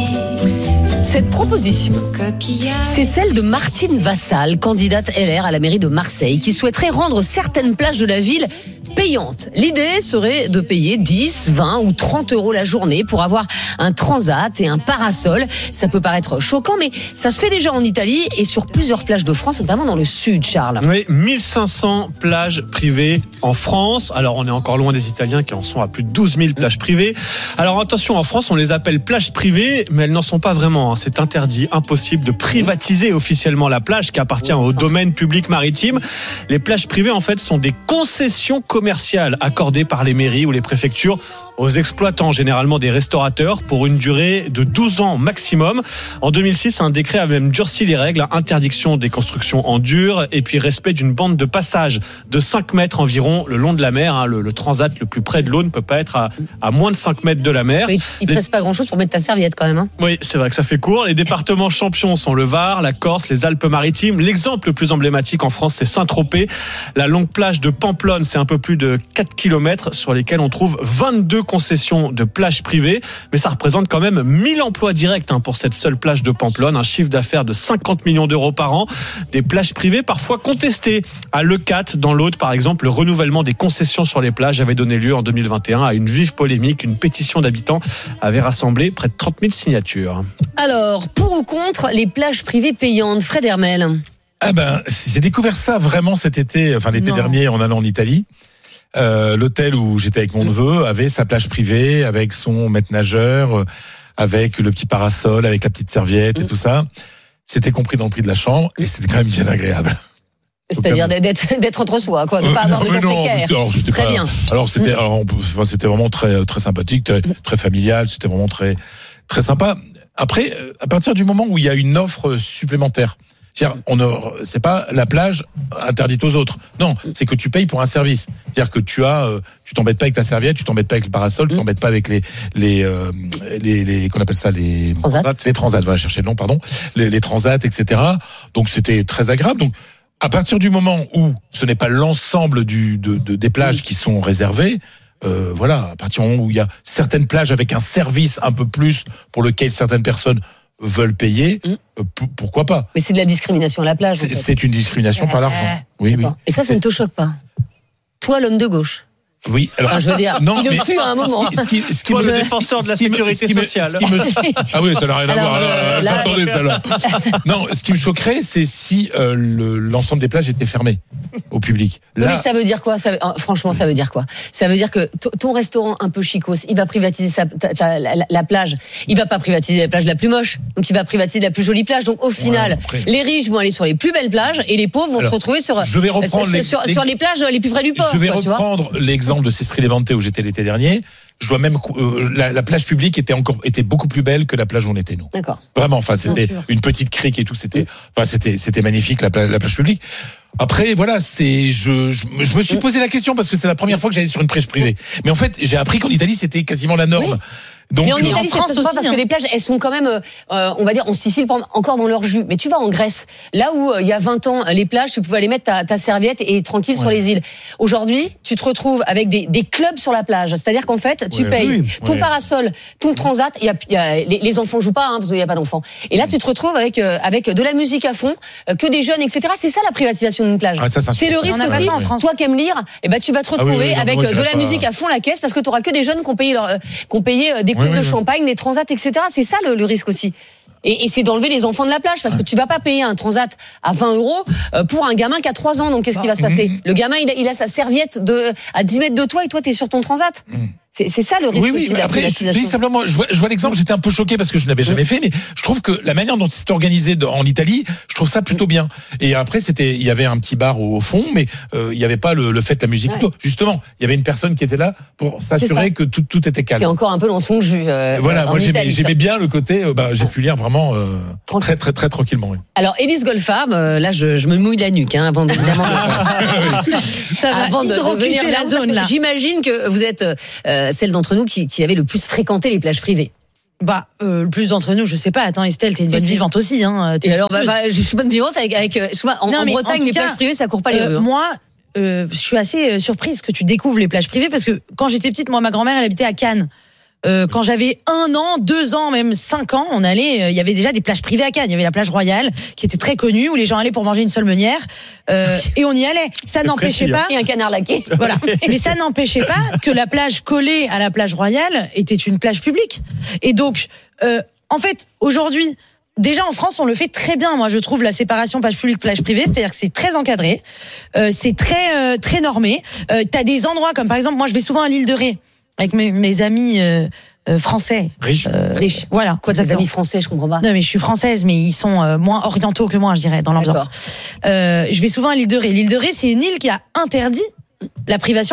Cette proposition, c'est celle de Martine Vassal, candidate LR à la mairie de Marseille, qui souhaiterait rendre certaines plages de la ville payantes. L'idée serait de payer 10, 20 ou 30 € la journée pour avoir un transat et un parasol. Ça peut paraître choquant, mais ça se fait déjà en Italie et sur plusieurs plages de France, notamment dans le sud, Charles.
Oui, 1500 plages privées en France. Alors, on est encore loin des Italiens qui en sont à plus de 12 000 plages privées. Alors, attention, en France, on les appelle plages privées, mais elles n'en sont pas vraiment. C'est interdit, impossible de privatiser officiellement la plage qui appartient au domaine public maritime. Les plages privées, en fait, sont des concessions commerciales accordées par les mairies ou les préfectures aux exploitants, généralement des restaurateurs, pour une durée de 12 ans maximum. En 2006, un décret a même durci les règles, interdiction des constructions en dur et puis respect d'une bande de passage de 5 mètres environ le long de la mer. Le transat le plus près de l'eau ne peut pas être à moins de 5 mètres de la mer.
Oui, il ne te reste pas grand-chose pour mettre ta serviette quand même. Hein.
Oui, c'est vrai que ça fait court. Les départements champions sont le Var, la Corse, les Alpes-Maritimes. L'exemple le plus emblématique en France, c'est Saint-Tropez. La longue plage de Pamplonne, c'est un peu plus de 4 km sur lesquels on trouve 22 concessions de plages privées, mais ça représente quand même 1000 emplois directs pour cette seule plage de Pamplonne, un chiffre d'affaires de 50 millions d'euros par an. Des plages privées parfois contestées. À Leucate, dans l'Aude, par exemple, le renouvellement des concessions sur les plages avait donné lieu en 2021 à une vive polémique. Une pétition d'habitants avait rassemblé près de 30 000 signatures.
Alors, pour ou contre les plages privées payantes, Fred Hermel?
J'ai découvert ça vraiment cet été, l'été dernier, en allant en Italie. L'hôtel où j'étais avec mon neveu avait sa plage privée avec son maître nageur, avec le petit parasol, avec la petite serviette et tout ça. C'était compris dans le prix de la chambre et c'était quand même bien agréable.
C'est-à-dire d'être entre soi, quoi, de ne pas avoir de gens précaires. Très bien.
Alors c'était vraiment très très sympathique, très familial. C'était vraiment très très sympa. Après, à partir du moment où il y a une offre supplémentaire. C'est-à-dire, c'est pas la plage interdite aux autres. Non, c'est que tu payes pour un service. C'est-à-dire que tu t'embêtes pas avec ta serviette, tu t'embêtes pas avec le parasol, tu t'embêtes pas avec les qu'on appelle ça les transats. Voilà, chercher le nom, pardon. Les transats, etc. Donc c'était très agréable. Donc à partir du moment où ce n'est pas l'ensemble des plages qui sont réservées. À partir du moment où il y a certaines plages avec un service un peu plus pour lequel certaines personnes veulent payer, pourquoi pas?
Mais c'est de la discrimination à la plage.
C'est une discrimination par l'argent. Oui.
Et ça ne te choque pas? Toi, l'homme de gauche.
Oui, alors.
Je veux dire, il le fut à un moment.
Le défenseur de la sécurité sociale.
Ah oui, ça n'a rien à voir. J'attendais ça là. Non, ce qui me choquerait, c'est si l'ensemble des plages était fermé au public.
Là... Oui, ça veut dire quoi? Franchement, ça veut dire quoi? Ça veut dire que ton restaurant un peu chicos, il va privatiser la plage. Il va pas privatiser la plage la plus moche. Donc il va privatiser la plus jolie plage. Donc au final, les riches vont aller sur les plus belles plages et les pauvres vont se retrouver sur les plages les plus près du port.
Je vais reprendre l'exemple de Sestri Levante où j'étais l'été dernier. Je dois même la plage publique était beaucoup plus belle que la plage où on était nous.
D'accord.
Vraiment, c'était une petite crique et tout, c'était magnifique la plage publique. Après, voilà, je me suis posé la question parce que c'est la première fois que j'allais sur une plage privée. Mais en fait, j'ai appris qu'en Italie, c'était quasiment la norme.
Oui.
Donc,
mais en Italie, c'est peut-être pas parce que les plages, elles sont quand même, on va dire, en Sicile, encore dans leur jus. Mais tu vas en Grèce, là où il y a 20 ans, les plages, tu pouvais aller mettre ta serviette et tranquille sur les îles. Aujourd'hui, tu te retrouves avec des clubs sur la plage. C'est-à-dire qu'en fait, tu payes ton parasol, ton transat. Les enfants jouent pas, parce qu'il n'y a pas d'enfants. Et là, tu te retrouves avec de la musique à fond, que des jeunes, etc. C'est ça la privatisation d'une plage. C'est le risque aussi. Toi qui aimes lire, tu vas te retrouver avec de la musique à fond la caisse parce que tu auras que des jeunes qui ont payé des de champagne, des transats, etc. C'est ça le risque aussi. Et c'est d'enlever les enfants de la plage parce que tu vas pas payer un transat à 20 € pour un gamin qui a 3 ans. Donc qu'est-ce qui va se passer? Le gamin, il a sa serviette à 10 mètres de toi et toi t'es sur ton transat. C'est ça le risque aussi de la privatisation.
Après, je dis simplement, je vois l'exemple, j'étais un peu choqué parce que je ne l'avais jamais fait, mais je trouve que la manière dont c'est organisé en Italie, je trouve ça plutôt bien. Et après, il y avait un petit bar au fond, mais il n'y avait pas le fait de la musique. Justement, il y avait une personne qui était là pour s'assurer que tout était calme.
C'est encore un peu dans son jus.
Voilà, moi j'aimais bien le côté, j'ai pu lire vraiment très très très tranquillement. Oui.
Alors, Élise Goldfarb, là je me mouille la nuque, avant évidemment avant de venir
la zone là.
J'imagine que vous êtes celle d'entre nous qui avait le plus fréquenté les plages privées.
Le plus d'entre nous, je sais pas. Attends, Estelle, t'es une bonne vivante aussi, hein.
Et alors, je suis bonne vivante avec en Bretagne, les plages privées, ça court pas les rues.
Moi, je suis assez surprise que tu découvres les plages privées parce que quand j'étais petite, moi, ma grand-mère, elle habitait à Cannes. Quand j'avais 1 an, 2 ans, même 5 ans, on allait, il y avait déjà des plages privées à Cannes. Il y avait la plage Royale, qui était très connue, où les gens allaient pour manger une seule meunière, et on y allait. Ça n'empêchait pas.
Et un canard laqué.
Voilà. Mais ça n'empêchait pas que la plage collée à la plage Royale était une plage publique. Et donc, en fait, aujourd'hui, déjà en France, on le fait très bien. Moi, je trouve la séparation plage publique plage privée, c'est-à-dire que c'est très encadré, c'est très très normé. T'as des endroits comme par exemple, moi, je vais souvent à l'île de Ré avec mes amis français.
Riches.
Voilà.
Quoi, tes amis français, je comprends pas.
Non, mais je suis française, mais ils sont moins orientaux que moi, je dirais, dans l'ambiance. Je vais souvent à l'île de Ré. L'île de Ré, c'est une île qui a interdit la privatisation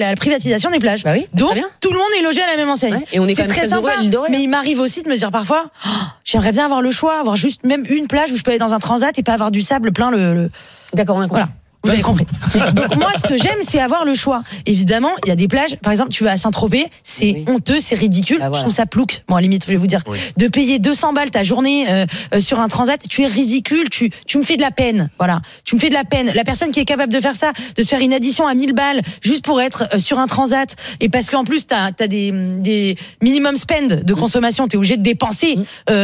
des plages.
Bah oui,
donc tout le monde est logé à la même enseigne.
Ouais, et on est quand même
très sympa.
Heureux,
mais il m'arrive aussi de me dire parfois, j'aimerais bien avoir le choix, avoir juste même une plage où je peux aller dans un transat et pas avoir du sable plein le...
D'accord, on a compris.
Voilà. Vous avez compris. Donc moi, ce que j'aime, c'est avoir le choix. Évidemment, il y a des plages. Par exemple, tu vas à Saint-Tropez, c'est honteux, c'est ridicule.
Voilà.
Je trouve ça plouc. Moi, à la limite, je vais vous dire, de payer 200 balles ta journée sur un transat, tu es ridicule. Tu me fais de la peine. Voilà, tu me fais de la peine. La personne qui est capable de faire ça, de se faire une addition à 1000 balles juste pour être sur un transat, et parce qu'en plus t'as des minimum spend de consommation, t'es obligé de dépenser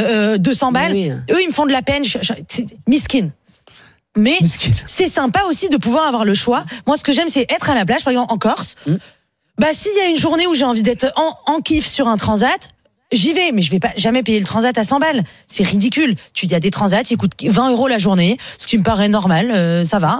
200 balles. Eux, ils me font de la peine. Miskin. Mais c'est sympa aussi de pouvoir avoir le choix. Moi, ce que j'aime, c'est être à la plage, par exemple en Corse. S'il y a une journée où j'ai envie d'être en kiff sur un transat, j'y vais, mais je vais pas jamais payer le transat à 100 balles. C'est ridicule. Il y a des transats qui coûtent 20 € la journée, ce qui me paraît normal, ça va.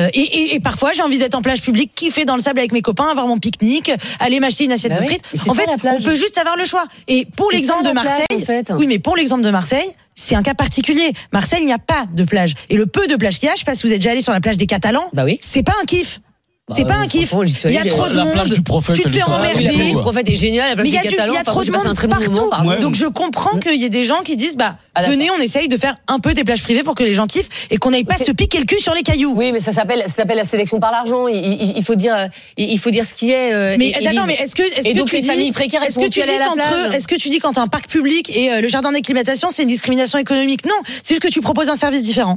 Et parfois, j'ai envie d'être en plage publique, kiffer dans le sable avec mes copains, avoir mon pique-nique, aller m'acheter une assiette de frites. En fait, on peut juste avoir le choix. Et pour l'exemple de Marseille, oui, mais pour l'exemple de Marseille, c'est un cas particulier. Marseille, il n'y a pas de plage. Et le peu de plage qu'il y a, je sais pas si vous êtes déjà allé sur la plage des Catalans, c'est pas un kiff. C'est pas un kiff. Il y a trop de monde. Tu te fais emmerder.
La plage du Prophète est géniale. La plage des Catalans,
il y a trop de monde partout. Donc je comprends qu'il y ait des gens qui disent venez, on essaye de faire un peu des plages privées pour que les gens kiffent et qu'on n'aille pas se piquer le cul sur les cailloux.
Oui, mais ça s'appelle la sélection par l'argent. Il faut dire ce qui est.
Mais attends, mais est-ce que
les familles précaires, est-ce
que tu dis quand un parc public et le jardin d'acclimatation, c'est une discrimination économique? Non, c'est juste que tu proposes un service différent.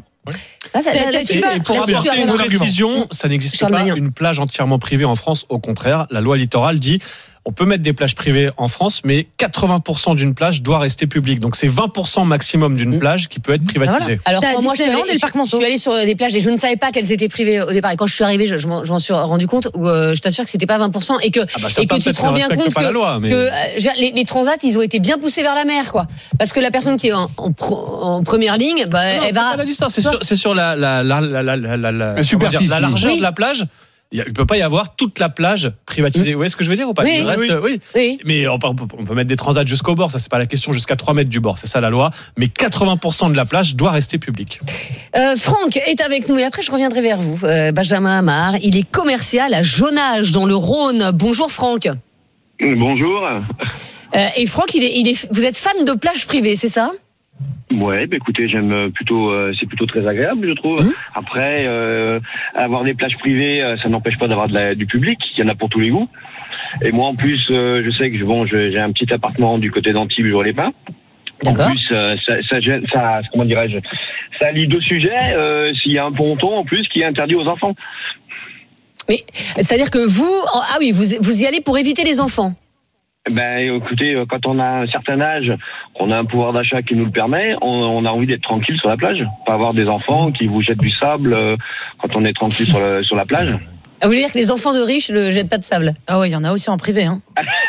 Et pour apporter une précision, ça n'existe pas une plage entièrement privée en France. Au contraire, la loi littorale dit on peut mettre des plages privées en France, mais 80% d'une plage doit rester publique. Donc c'est 20% maximum d'une plage qui peut être privatisée.
Alors moi, je suis allée sur des plages et je ne savais pas qu'elles étaient privées au départ. Et quand je suis arrivée, je m'en suis rendu compte. Je t'assure que c'était pas 20% et que tu te rends bien compte que les transats, ils ont été bien poussés vers la mer, quoi. Parce que la personne qui est en première ligne, elle va.
La distance, c'est sur la
superficie,
la largeur de la plage. Il ne peut pas y avoir toute la plage privatisée. Vous voyez ce que je veux dire ou pas?
Oui.
Mais on peut mettre des transats jusqu'au bord, ça c'est pas la question, jusqu'à 3 mètres du bord, c'est ça la loi. Mais 80% de la plage doit rester publique.
Franck est avec nous et après je reviendrai vers vous. Benjamin Amar, il est commercial à Jonage dans le Rhône. Bonjour Franck.
Bonjour.
Et Franck, vous êtes fan de plage privée, c'est ça?
Ouais, écoutez, j'aime plutôt, c'est plutôt très agréable, je trouve. Après, avoir des plages privées, ça n'empêche pas d'avoir du public. Il y en a pour tous les goûts. Et moi, en plus, je sais que j'ai un petit appartement du côté d'Antibes, Villeurbanne. En plus, ça, comment dirais-je, ça lie deux sujets. S'il y a un ponton en plus qui est interdit aux enfants.
Mais c'est-à-dire que vous y allez pour éviter les enfants.
Ben, écoutez, quand on a un certain âge, qu'on a un pouvoir d'achat qui nous le permet, on a envie d'être tranquille sur la plage, pas avoir des enfants qui vous jettent du sable quand on est tranquille sur la plage.
Vous voulez dire que les enfants de riches ne jettent pas de sable?
Ah ouais, il y en a aussi en privé, hein.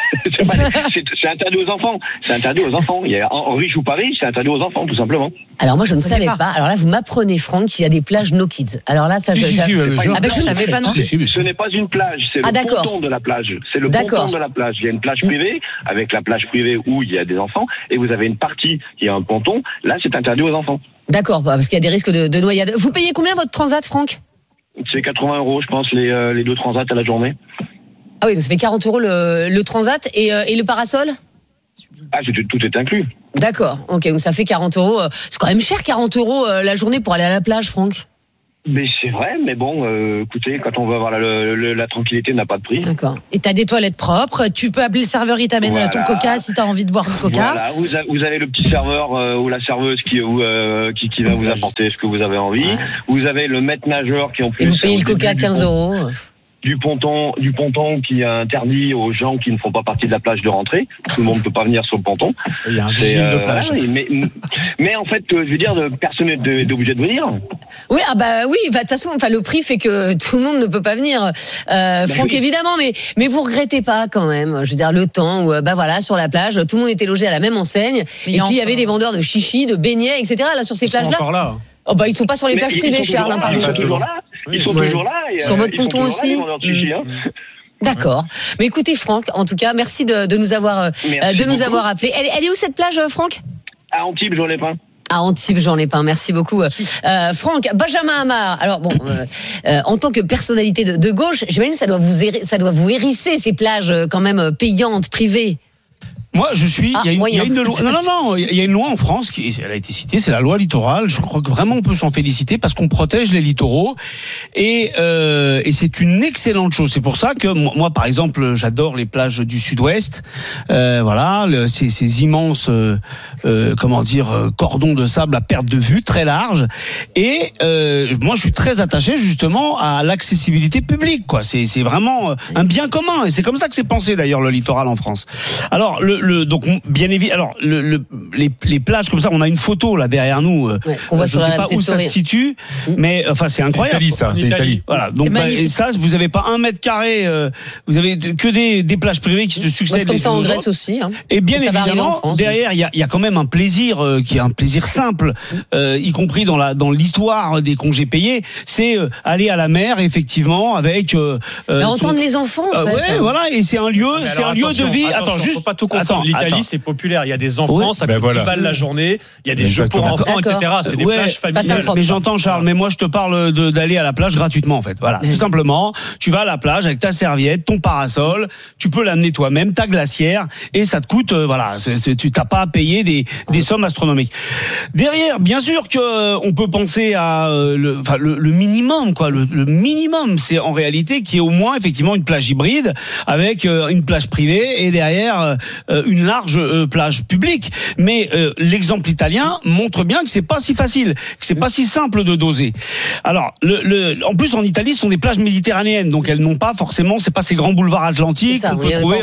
C'est interdit aux enfants. C'est interdit aux enfants. Il y a en riche ou pas riche, c'est interdit aux enfants, tout simplement.
Alors moi, je ne savais pas. Alors là, vous m'apprenez, Franck, qu'il y a des plages no kids. Alors là, ça, je savais pas non plus.
Ce n'est pas une plage, c'est le ponton de la plage. C'est le ponton de la plage. Il y a une plage privée, avec la plage privée où il y a des enfants, et vous avez une partie qui a un ponton. Là, c'est interdit aux enfants.
D'accord, parce qu'il y a des risques de noyade. Vous payez combien votre transat, Franck?
C'est 80 €, je pense, les deux transats à la journée.
Ah oui, donc ça fait 40 € le transat et le parasol?
Ah, tout est inclus.
D'accord, ok, donc ça fait 40 €. C'est quand même cher, 40 € la journée pour aller à la plage, Franck.
Mais c'est vrai, mais bon, écoutez, quand on veut avoir la tranquillité, n'a pas de prix.
D'accord.
Et t'as des toilettes propres, tu peux appeler le serveur, il t'amène ton coca si t'as envie de boire du coca.
Voilà, vous avez le petit serveur ou la serveuse qui va vous apporter ce que vous avez envie. Ouais. Vous avez le maître nageur qui en plus...
Et vous payez le coca à 15 €.
Du ponton qui est interdit aux gens qui ne font pas partie de la plage de rentrer. Tout le monde ne peut pas venir sur le ponton.
Il y a un vigile de plage.
Mais en fait, je veux dire, personne n'est obligé de venir.
Oui, de toute façon, le prix fait que tout le monde ne peut pas venir. Franck, évidemment, mais vous regrettez pas quand même. Je veux dire, le temps où, sur la plage, tout le monde était logé à la même enseigne. Et puis, il y avait des vendeurs de chichis, de beignets, etc. Là, sur ces plages-là.
Encore là.
Ils sont pas sur les plages privées, Charles.
Ils sont toujours là.
Sur votre ponton aussi. D'accord. Mais écoutez, Franck, en tout cas, merci de nous avoir appelés. Elle est où cette plage, Franck?
À Antibes, Villeurbanne.
À Antibes, Villeurbanne. Merci beaucoup, Franck. Benjamin Amar. Alors bon, en tant que personnalité de gauche, j'imagine ça doit vous hérisser ces plages quand même payantes, privées.
Moi, il y a une loi. Non, il y a une loi en France elle a été citée, c'est la loi littorale. Je crois que vraiment on peut s'en féliciter parce qu'on protège les littoraux et c'est une excellente chose. C'est pour ça que moi, par exemple, j'adore les plages du Sud-Ouest. Ces immenses, cordons de sable à perte de vue, très larges. Et moi, je suis très attaché justement à l'accessibilité publique. C'est vraiment un bien commun et c'est comme ça que c'est pensé d'ailleurs le littoral en France. Alors donc bien évidemment, les plages comme ça, on a une photo là derrière nous.
On voit
je ne sais pas où ça se situe, mais enfin c'est incroyable.
C'est Italie.
Voilà. Donc et ça, vous n'avez pas 1 mètre carré, vous avez que des plages privées qui se succèdent.
C'est comme ça en Grèce aussi.
Et bien évidemment, derrière, il y a quand même un plaisir qui est un plaisir simple, y compris dans l'histoire des congés payés. C'est aller à la mer, effectivement, avec.
Entendre les enfants. En fait.
Ouais, voilà, et c'est un lieu de vie.
Attends, juste pas tout confondre. L'Italie, c'est populaire. Il y a des enfants, ça coûte 10 balles la journée. Il y a des jeux pour enfants, etc. C'est des plages familiales.
Mais j'entends, Charles, mais moi je te parle d'aller à la plage gratuitement, en fait. Voilà, tout simplement. Tu vas à la plage avec ta serviette, ton parasol, tu peux l'amener toi-même, ta glacière, et ça te coûte, tu t'as pas à payer des sommes astronomiques. Derrière, bien sûr que on peut penser à le minimum, quoi. Le minimum, c'est en réalité qu'il y ait au moins effectivement une plage hybride avec une plage privée et derrière une large plage publique. Mais l'exemple italien montre bien que c'est pas si facile, que c'est pas si simple de doser. Alors, en plus en Italie, ce sont des plages méditerranéennes, donc elles n'ont pas forcément, c'est pas ces grands boulevards atlantiques qu'on peut trouver.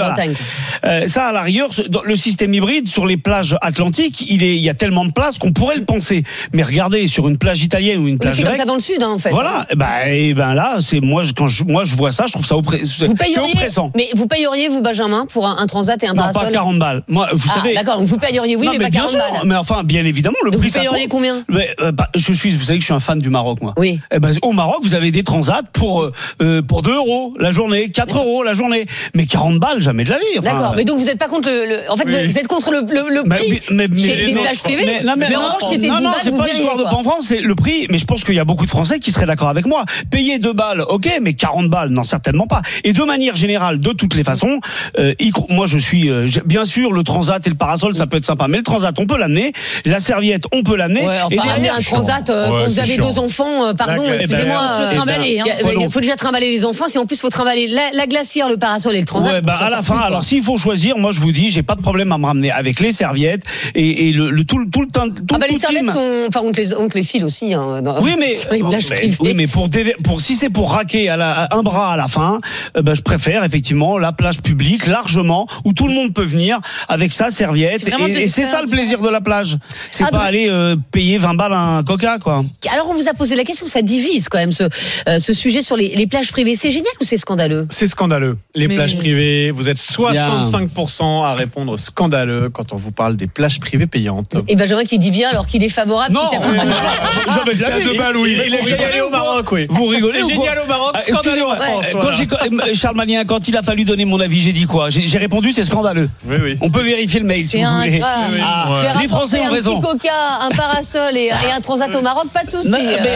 Ça, à la rigueur, le système hybride sur les plages atlantiques, il y a tellement de places qu'on pourrait le penser. Mais regardez, sur une plage italienne ou une plage grecque,
c'est comme ça dans le sud, en fait.
Voilà. Et ben là, c'est quand je vois ça, je trouve ça oppressant.
Mais vous payeriez, vous, Benjamin, pour un transat et un parasol?
Non, pas 40 balles. Moi, vous savez.
D'accord, vous payeriez, oui, mais pas 40 balles.
Mais enfin, bien évidemment, le prix.
Vous payeriez combien?
Vous savez que je suis un fan du Maroc, moi.
Oui.
Au Maroc, vous avez des transats pour 2 € la journée, 4 € la journée. Mais 40 balles, jamais de la vie.
D'accord. Mais donc vous n'êtes pas contre en fait, vous êtes contre le prix des plages privées. Mais en revanche, c'est 10 balles. Non,
c'est pas l'histoire de en France, c'est le prix. Mais je pense qu'il y a beaucoup de Français qui seraient d'accord avec moi. Payer 2 balles, ok, mais 40 balles, non, certainement pas. Et de manière générale, de toutes les façons, moi, je suis bien sûr, le transat et le parasol, ça peut être sympa, mais le transat, on peut l'amener. La serviette, on peut l'amener.
Ouais, et derrière, un transat, quand vous avez 2 enfants, pardon, excusez-moi, il faut déjà trimballer les enfants. Si en plus, il faut trimballer la glacière, le parasol et le transat.
Ouais, à la fin, alors s'il faut choisir, moi je vous dis, j'ai pas de problème à me ramener avec les serviettes et tout le temps.
Les serviettes sont, enfin, on te les file aussi.
Oui, mais si c'est pour raquer un bras à la fin, je préfère effectivement la plage publique largement où tout le monde peut venir avec sa serviette et c'est ça le plaisir de la plage. C'est pas aller payer 20 balles un coca, quoi.
Alors on vous a posé la question, ça divise quand même ce sujet sur les plages privées. C'est génial ou c'est scandaleux?
C'est scandaleux. Les plages privées, vous êtes 65% à répondre scandaleux quand on vous parle des plages privées payantes.
Et Benjamin qui dit bien alors qu'il est favorable.
Non,
c'est à 2 balles, oui.
Il est génial au Maroc, oui.
Vous rigolez?
C'est génial au Maroc, scandaleux en France.
Charles Malien, quand il a fallu donner mon avis, j'ai dit quoi? J'ai répondu, c'est scandaleux.
Oui.
On peut vérifier le mail si vous voulez. Les Français ont raison.
Un petit coca, un parasol et un transat au Maroc, pas de souci.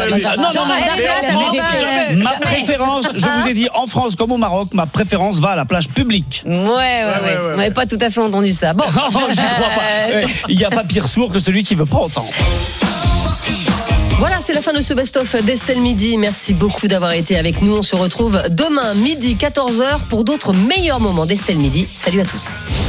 Ma préférence, je vous ai dit, en France comme au Maroc, ma préférence va à la plage publique.
Ouais. On n'avait pas tout à fait entendu ça. Bon,
j'y crois pas. Il n'y a pas pire sourd que celui qui veut pas entendre.
Voilà, c'est la fin de ce best-of d'Estelle Midi. Merci beaucoup d'avoir été avec nous. On se retrouve demain midi 14h pour d'autres meilleurs moments d'Estelle Midi. Salut à tous.